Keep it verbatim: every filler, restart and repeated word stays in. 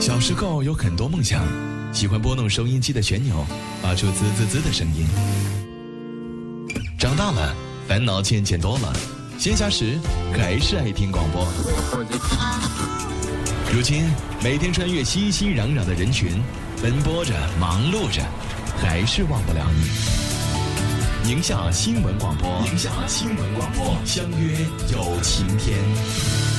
小时候有很多梦想，喜欢拨弄收音机的旋钮，发出滋滋滋的声音。长大了，烦恼渐渐多了，闲暇时还是爱听广播。如今，每天穿越熙熙攘攘的人群，奔波着，忙碌着，还是忘不了你。宁夏新闻广播，宁夏新闻广播，相约有晴天。